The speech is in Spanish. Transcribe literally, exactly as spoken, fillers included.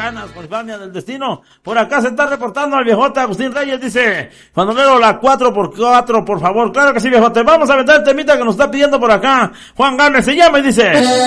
Ganas, California del Destino. Por acá se está reportando el viejote Agustín Reyes, dice, bandolero la cuatro por cuatro, por favor. Claro que sí, viejote. Vamos a meter el temita que nos está pidiendo por acá Juan Garner, se llama y dice...